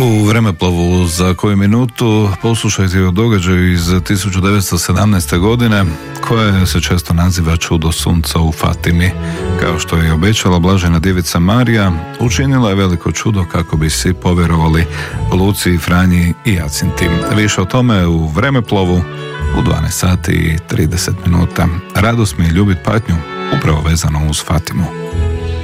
U vremeplovu za koju minutu poslušajte o događaju iz 1917. godine koje se često naziva čudo sunca u Fatimi. Kao što je obećala Blažena Djevica Marija, učinila je veliko čudo kako bi svi povjerovali Luci, Franji i Jacinti. Više o tome u vremeplovu u 12 sati i 30 minuta. Radost mi je ljubit patnju, upravo vezano uz Fatimu.